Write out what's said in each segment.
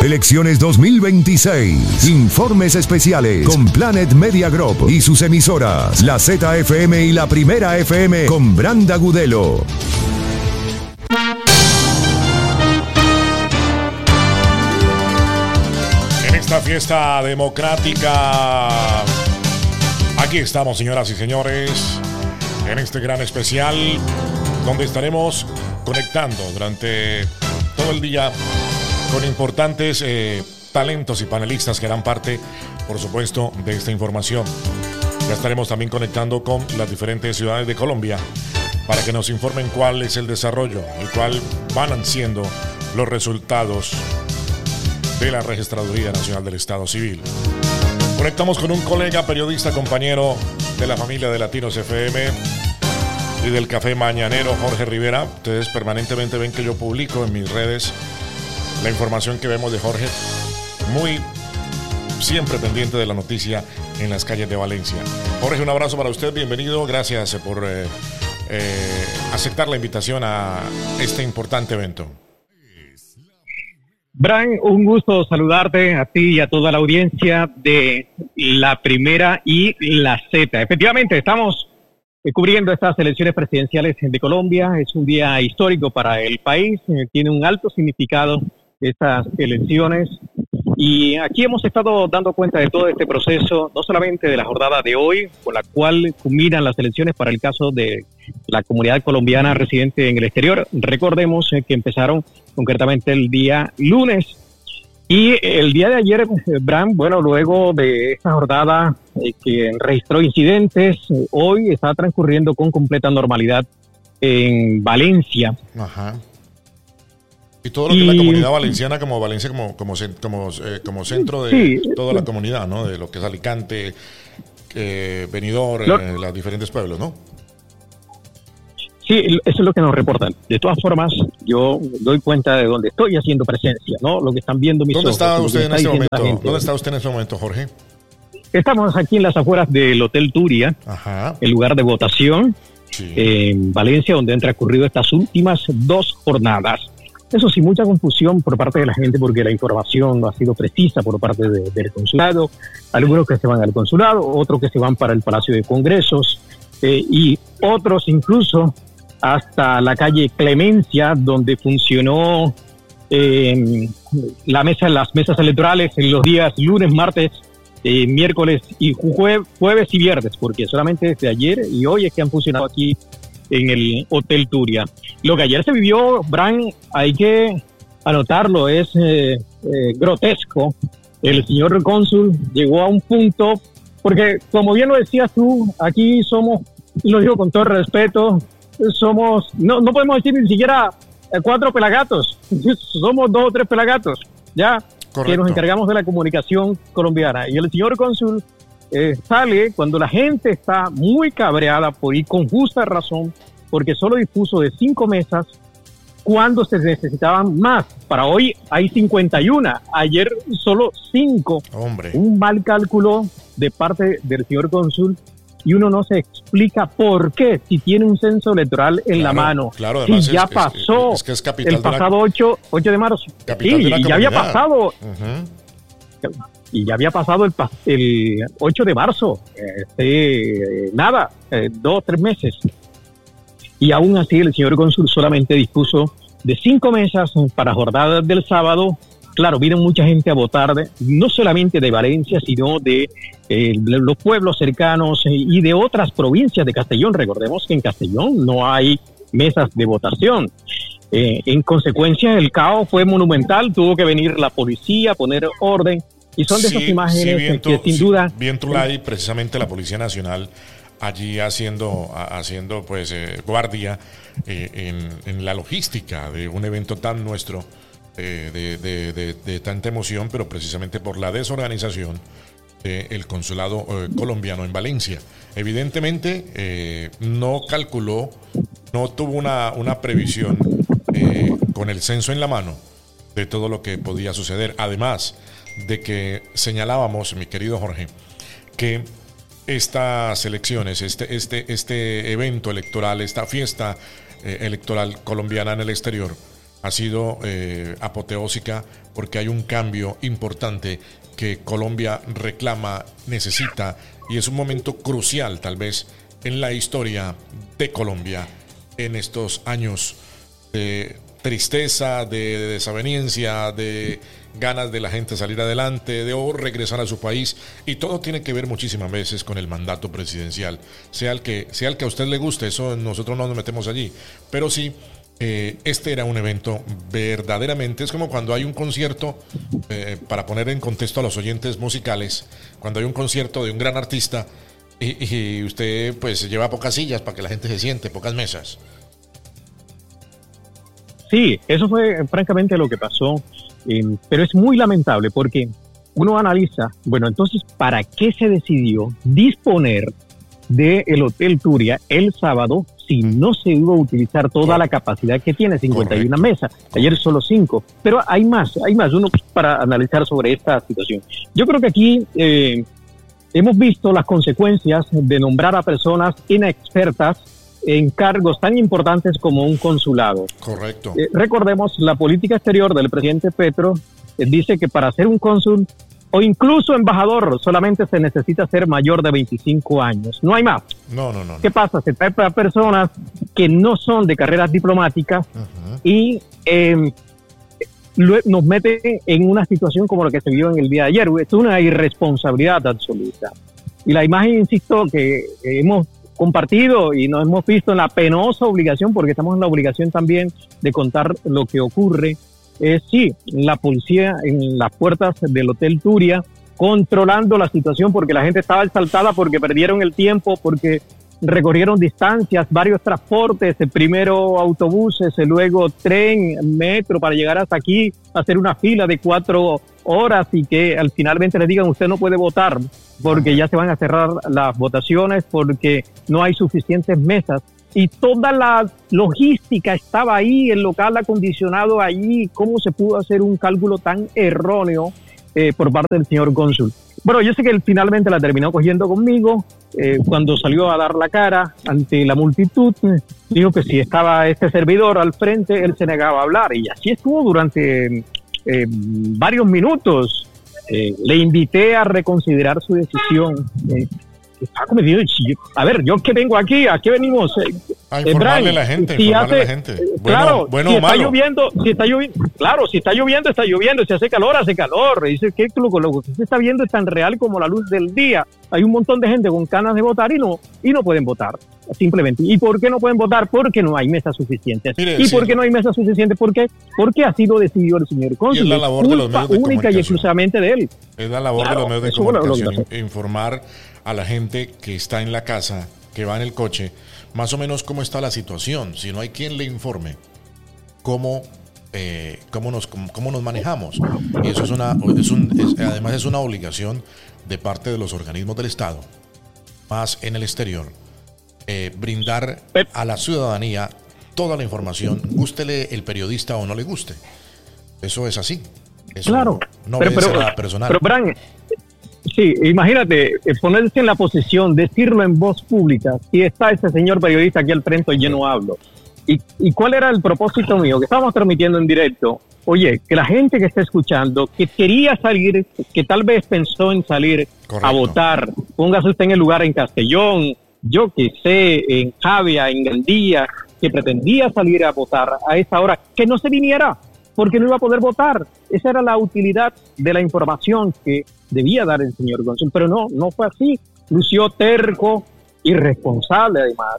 Elecciones 2026. Informes especiales con Planet Media Group y sus emisoras, la ZFM y la Primera FM con Branda Gudelo. En esta fiesta democrática, aquí estamos, señoras y señores, en este gran especial donde estaremos conectando durante todo el día con importantes talentos y panelistas que harán parte, por supuesto, de esta información. Ya estaremos también conectando con las diferentes ciudades de Colombia para que nos informen cuál es el desarrollo, el cual van siendo los resultados de la Registraduría Nacional del Estado Civil. Conectamos con un colega, periodista, compañero de la familia de Latinos FM y del Café Mañanero, Jorge Rivera. Ustedes permanentemente ven que yo publico en mis redes la información que vemos de Jorge, muy siempre pendiente de la noticia en las calles de Valencia. Jorge, un abrazo para usted, bienvenido, gracias por aceptar la invitación a este importante evento. Bran, un gusto saludarte a ti y a toda la audiencia de La Primera y la Z. Efectivamente, estamos cubriendo estas elecciones presidenciales de Colombia. Es un día histórico para el país, tiene un alto significado estas elecciones, y aquí hemos estado dando cuenta de todo este proceso, no solamente de la jornada de hoy, con la cual culminan las elecciones para el caso de la comunidad colombiana residente en el exterior. Recordemos que empezaron concretamente el día lunes, y el día de ayer, Bram, bueno, luego de esta jornada que registró incidentes, hoy está transcurriendo con completa normalidad en Valencia. Ajá. Y todo lo que es la comunidad valenciana, como Valencia como centro de sí, toda la comunidad, ¿no? De lo que es Alicante, Benidorm, los diferentes pueblos, ¿no? Sí, eso es lo que nos reportan. De todas formas, yo doy cuenta de dónde estoy haciendo presencia, ¿no? Lo que están viendo mis ojos. ¿Dónde está usted en este momento? ¿Dónde está usted en este momento, Jorge? Estamos aquí en las afueras del Hotel Turia, ajá, el lugar de votación, sí, en Valencia, donde han transcurrido estas últimas 2 jornadas. Eso sí, mucha confusión por parte de la gente porque la información no ha sido precisa por parte del consulado. Algunos que se van al consulado, otros que se van para el Palacio de Congresos y otros incluso hasta la calle Clemencia, donde funcionó las mesas electorales en los días lunes, martes, miércoles y jueves y viernes, porque solamente desde ayer y hoy es que han funcionado aquí en el Hotel Turia. Lo que ayer se vivió, Bran, hay que anotarlo, es grotesco. El señor cónsul llegó a un punto, porque como bien lo decías tú, aquí somos, y lo digo con todo el respeto, no podemos decir ni siquiera 4 pelagatos, somos 2 o 3 pelagatos, ya, correcto, que nos encargamos de la comunicación colombiana. Y el señor cónsul sale cuando la gente está muy cabreada y con justa razón, porque solo dispuso de 5 mesas cuando se necesitaban más. Para hoy hay 51, ayer solo 5. Hombre. Un mal cálculo de parte del señor cónsul, y uno no se explica por qué, si tiene un censo electoral en la mano. Claro, si ya pasó es que es capital el pasado 8 de marzo. Sí, y ya había pasado. Uh-huh. Y ya había pasado el 8 de marzo, 2 o 3 meses. Y aún así el señor cónsul solamente dispuso de 5 mesas para jornadas del sábado. Claro, vino mucha gente a votar, no solamente de Valencia, sino de los pueblos cercanos y de otras provincias de Castellón. Recordemos que en Castellón no hay mesas de votación. En consecuencia, el caos fue monumental, tuvo que venir la policía a poner orden. Y son de esas imágenes que sin duda... Bien, Tulay, precisamente la Policía Nacional allí haciendo pues guardia en la logística de un evento tan nuestro, de tanta emoción, pero precisamente por la desorganización del consulado colombiano en Valencia. Evidentemente no calculó, no tuvo una previsión con el censo en la mano de todo lo que podía suceder. Además de que señalábamos, mi querido Jorge, que estas elecciones, este evento electoral, esta fiesta electoral colombiana en el exterior, ha sido apoteósica porque hay un cambio importante que Colombia reclama, necesita, y es un momento crucial tal vez en la historia de Colombia en estos años de tristeza, de desaveniencia, de ganas de la gente salir adelante, de regresar a su país, y todo tiene que ver muchísimas veces con el mandato presidencial, sea el que a usted le guste. Eso nosotros no nos metemos allí, pero sí, este era un evento verdaderamente, es como cuando hay un concierto, para poner en contexto a los oyentes musicales, cuando hay un concierto de un gran artista y usted pues lleva pocas sillas para que la gente se siente, pocas mesas. Sí, eso fue francamente lo que pasó, pero es muy lamentable porque uno analiza, bueno, entonces, ¿para qué se decidió disponer del Hotel Turia el sábado si no se iba a utilizar toda la capacidad que tiene, 51 mesas? Ayer solo 5, pero hay más uno para analizar sobre esta situación. Yo creo que aquí hemos visto las consecuencias de nombrar a personas inexpertas en cargos tan importantes como un consulado. Correcto. Recordemos, la política exterior del presidente Petro dice que para ser un cónsul o incluso embajador solamente se necesita ser mayor de 25 años. No hay más. No. ¿Qué pasa? Se trae para personas que no son de carreras diplomáticas y nos mete en una situación como la que se vio en el día de ayer. Es una irresponsabilidad absoluta. Y la imagen, insisto, que hemos compartido y nos hemos visto en la penosa obligación, porque estamos en la obligación también de contar lo que ocurre, sí, la policía en las puertas del Hotel Turia controlando la situación porque la gente estaba exaltada, porque perdieron el tiempo, porque recorrieron distancias, varios transportes, primero autobuses, luego tren, metro para llegar hasta aquí, hacer una fila de 4 horas y que al finalmente le digan usted no puede votar porque ya se van a cerrar las votaciones, porque no hay suficientes mesas. Y toda la logística estaba ahí, el local acondicionado allí. ¿Cómo se pudo hacer un cálculo tan erróneo por parte del señor cónsul? Bueno, yo sé que él finalmente la terminó cogiendo conmigo. Cuando salió a dar la cara ante la multitud, dijo que si estaba este servidor al frente, él se negaba a hablar. Y así estuvo durante varios minutos. Le invité a reconsiderar su decisión. Está cometido. A ver, yo que vengo aquí, ¿a qué venimos? A informarle a la gente, informarle a la gente. Claro, bueno si o malo. Si está lloviendo, si hace calor. Dice que lo que se está viendo es tan real como la luz del día. Hay un montón de gente con ganas de votar y no pueden votar, simplemente. ¿Y por qué no pueden votar? Porque no hay mesas suficientes. Mire, ¿Y por qué no hay mesas suficientes? Porque ha sido decidido el señor cónsul. Y es la labor de los medios de única comunicación. Y exclusivamente de él. Es la labor de los medios de comunicación, informar a la gente que está en la casa, que va en el coche, más o menos cómo está la situación. Si no hay quien le informe cómo nos manejamos. Y eso además es una obligación de parte de los organismos del Estado, más en el exterior, brindar a la ciudadanía toda la información, gústele el periodista o no le guste. Eso es así. Eso claro, no debe ser nada personal. Pero Bran, sí, imagínate, ponerse en la posición, decirlo en voz pública, si está ese señor periodista aquí al frente y yo no hablo. ¿Y cuál era el propósito mío? Que estábamos transmitiendo en directo. Oye, que la gente que está escuchando, que quería salir, que tal vez pensó en salir a votar, póngase usted en el lugar en Castellón, yo que sé, en Javia, en Gandía, que pretendía salir a votar a esa hora, que no se viniera, porque no iba a poder votar. Esa era la utilidad de la información que debía dar el señor cónsul, pero no fue así. Lució terco, irresponsable además,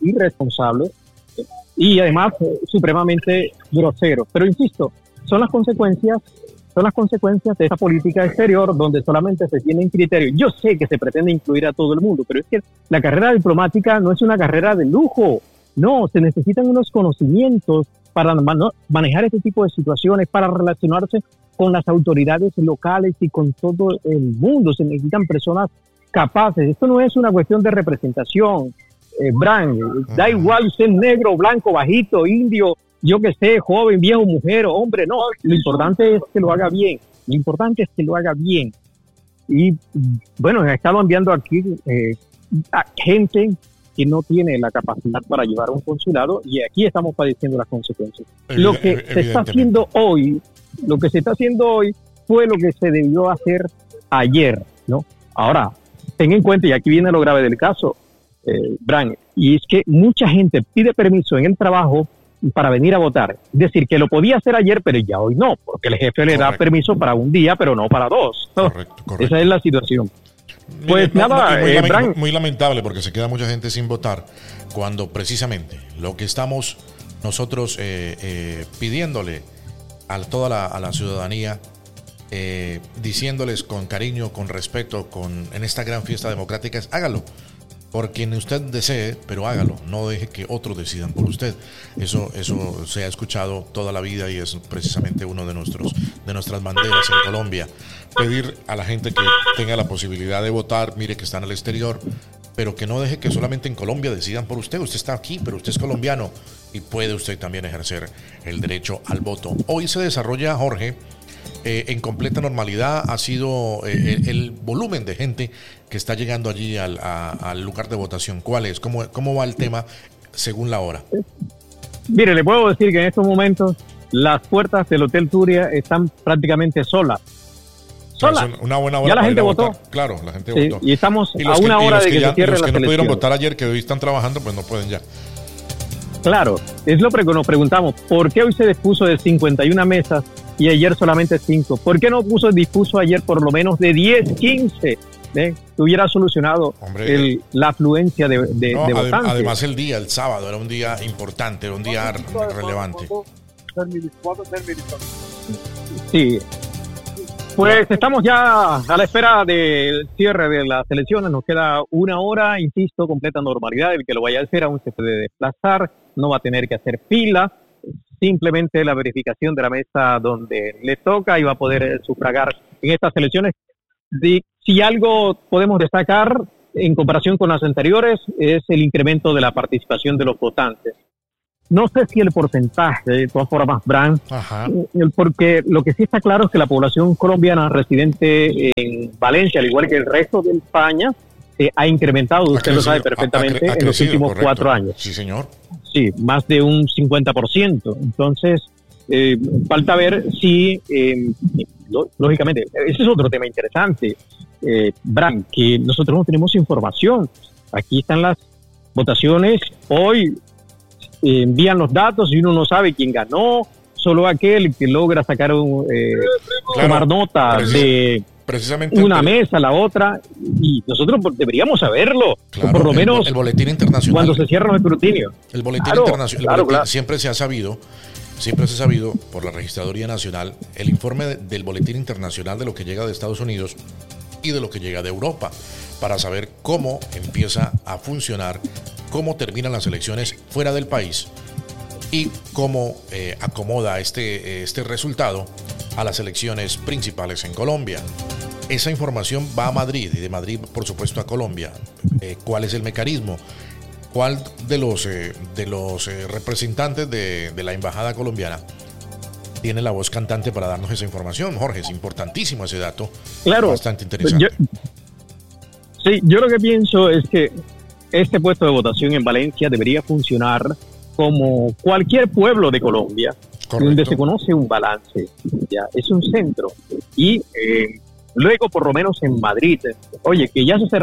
y además supremamente grosero. Pero insisto, son las consecuencias de esa política exterior donde solamente se tienen criterios. Yo sé que se pretende incluir a todo el mundo, pero es que la carrera diplomática no es una carrera de lujo. No, se necesitan unos conocimientos para manejar este tipo de situaciones, para relacionarse con las autoridades locales y con todo el mundo. Se necesitan personas capaces. Esto no es una cuestión de representación, Bran. Da igual si es negro, blanco, bajito, indio, yo que sé, joven, viejo, mujer o hombre. No, lo importante es que lo haga bien. Y bueno, he estado enviando aquí a gente que no tiene la capacidad para llevar un consulado y aquí estamos padeciendo las consecuencias. Lo que se está haciendo hoy fue lo que se debió hacer ayer, ¿no? Ahora, ten en cuenta, y aquí viene lo grave del caso, Bran, y es que mucha gente pide permiso en el trabajo para venir a votar. Es decir, que lo podía hacer ayer, pero ya hoy no, porque el jefe le da permiso para un día, pero no para dos. Correcto. Esa es la situación. Pues muy lamentable, porque se queda mucha gente sin votar, cuando precisamente lo que estamos nosotros pidiéndole a toda la ciudadanía, diciéndoles con cariño, con respeto, en esta gran fiesta democrática, es hágalo por quien usted desee, pero hágalo, no deje que otros decidan por usted. Eso se ha escuchado toda la vida y es precisamente uno de nuestras banderas en Colombia. Pedir a la gente que tenga la posibilidad de votar, mire que está en el exterior, pero que no deje que solamente en Colombia decidan por usted. Usted está aquí, pero usted es colombiano y puede usted también ejercer el derecho al voto. Hoy se desarrolla, Jorge, en completa normalidad. Ha sido el volumen de gente que está llegando allí al lugar de votación. ¿Cuál es? ¿Cómo va el tema según la hora? Mire, le puedo decir que en estos momentos las puertas del Hotel Turia están prácticamente solas. Una buena hora. Ya la gente votó. Votar. Claro, la gente votó. Y estamos a una hora de que se cierre la selección. Los que no pudieron votar ayer, que hoy están trabajando, pues no pueden ya. Claro, es lo que nos preguntamos. ¿Por qué hoy se dispuso de 51 mesas y ayer solamente 5? ¿Por qué no dispuso ayer por lo menos de 10, 15? Que hubiera solucionado la afluencia de votantes. Además el sábado, era un día importante, era un día relevante. Sí. Pues estamos ya a la espera del cierre de las elecciones. Nos queda una hora, insisto, completa normalidad. El que lo vaya a hacer aún se puede desplazar, no va a tener que hacer fila. Simplemente la verificación de la mesa donde le toca y va a poder sufragar en estas elecciones. Si algo podemos destacar en comparación con las anteriores es el incremento de la participación de los votantes. No sé si el porcentaje, de todas formas, Bran, porque lo que sí está claro es que la población colombiana residente en Valencia, al igual que el resto de España, ha incrementado, usted lo sabe perfectamente, en los últimos 4 años. Sí, señor. Sí, más de un 50%. Entonces, falta ver si, lógicamente, ese es otro tema interesante, Bran, que nosotros no tenemos información. Aquí están las votaciones, hoy envían los datos y uno no sabe quién ganó, solo aquel que logra sacar tomar nota de precisamente una mesa a la otra, y nosotros deberíamos saberlo, por lo menos el boletín internacional, cuando se cierra el escrutinio. El boletín internacional, siempre se ha sabido por la Registraduría Nacional el informe del boletín internacional de lo que llega de Estados Unidos y de lo que llega de Europa, para saber cómo empieza a funcionar, cómo terminan las elecciones fuera del país y cómo acomoda este resultado a las elecciones principales en Colombia. Esa información va a Madrid y de Madrid, por supuesto, a Colombia. ¿Cuál es el mecanismo? ¿Cuál de los representantes de la embajada colombiana tiene la voz cantante para darnos esa información? Jorge, es importantísimo ese dato. Claro. Bastante interesante. Yo lo que pienso es que este puesto de votación en Valencia debería funcionar como cualquier pueblo de Colombia, donde se conoce un balance. Ya es un centro. Y luego, por lo menos en Madrid, oye, que ya se